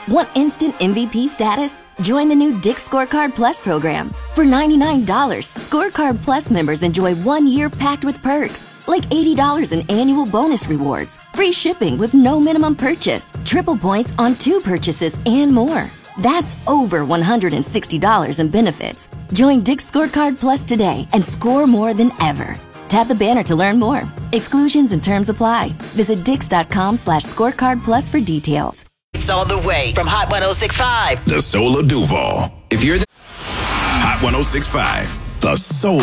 Want instant MVP status? Join the new Dick's Scorecard Plus program. For $99, Scorecard Plus members enjoy 1 year packed with perks, like $80 in annual bonus rewards, free shipping with no minimum purchase, triple points on 2 purchases, and more. That's over $160 in benefits. Join Dick's Scorecard Plus today and score more than ever. Tap the banner to learn more. Exclusions and terms apply. Visit dix.com/scorecard plus for details. It's on the way from Hot 106.5. The Soul of Duval. If you're Hot 106.5. The Soul